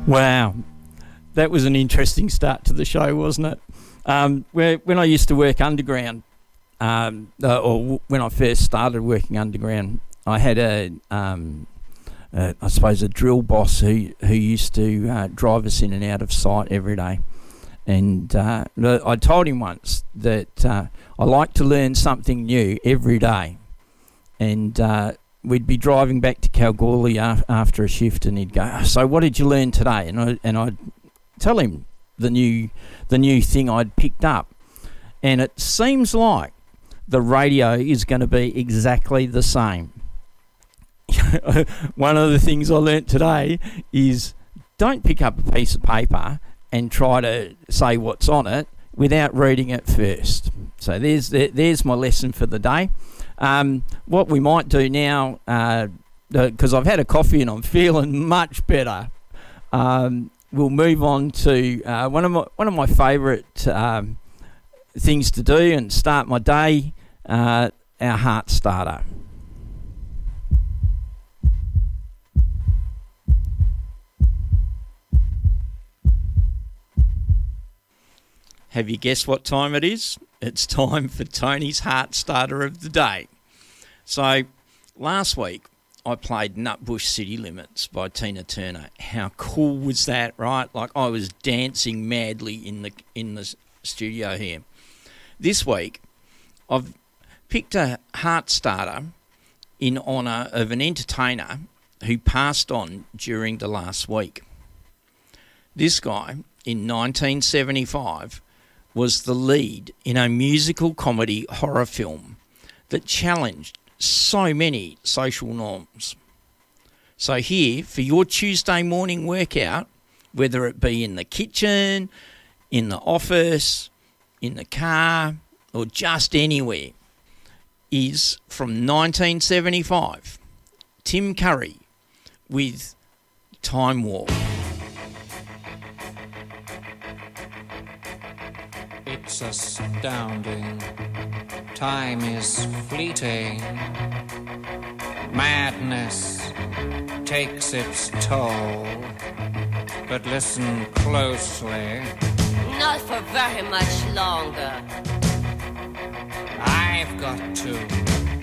Wow, that was an interesting start to the show, wasn't it? When I used to work underground, or when I first started working underground, I had I suppose a drill boss who used to drive us in and out of sight every day. And I told him once that I like to learn something new every day. And we'd be driving back to Kalgoorlie after a shift, and he'd go, "So what did you learn today?" And I'd tell him the new thing I'd picked up. And it seems like the radio is going to be exactly the same. One of the things I learnt today is don't pick up a piece of paper and try to say what's on it without reading it first. So there's my lesson for the day. What we might do now, because I've had a coffee and I'm feeling much better, we'll move on to one of my favourite things to do and start my day, our heart starter. Have you guessed what time it is? It's time for Tony's Heart Starter of the day. So, last week I played Nutbush City Limits by Tina Turner. How cool was that, right? Like, I was dancing madly in the studio here. This week I've picked a heart starter in honour of an entertainer who passed on during the last week. This guy, in 1975, was the lead in a musical comedy horror film that challenged so many social norms. So here, for your Tuesday morning workout, whether it be in the kitchen, in the office, in the car, or just anywhere, is from 1975, Tim Curry with Time Warp. It's astounding. Time is fleeting. Madness takes its toll. But listen closely. Not for very much longer. I've got to